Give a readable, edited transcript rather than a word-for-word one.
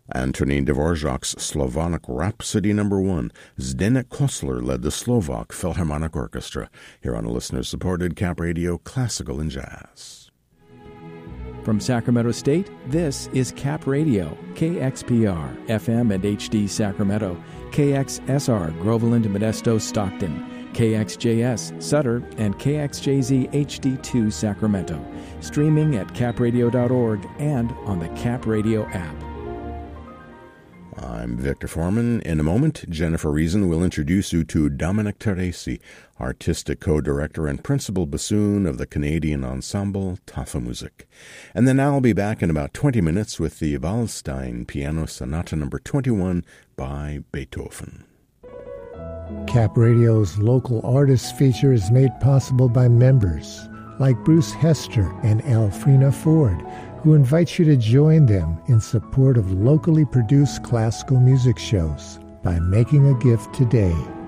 Antonín Dvorak's Slavonic Rhapsody No. 1. Zdeněk Kosler led the Slovak Philharmonic Orchestra, here on a listener-supported Cap Radio Classical and Jazz. From Sacramento State, this is Cap Radio, KXPR, FM and HD Sacramento, KXSR, Groveland, Modesto, Stockton, KXJS, Sutter, and KXJZ HD2 Sacramento, streaming at capradio.org and on the Cap Radio app. I'm Victor Foreman. In a moment, Jennifer Reason will introduce you to Dominic Teresi, artistic co-director and principal bassoon of the Canadian ensemble Tafelmusik. And then I'll be back in about 20 minutes with the Waldstein Piano Sonata No. 21 by Beethoven. Cap Radio's local artists feature is made possible by members like Bruce Hester and Alfrena Ford, who invites you to join them in support of locally produced classical music shows by making a gift today.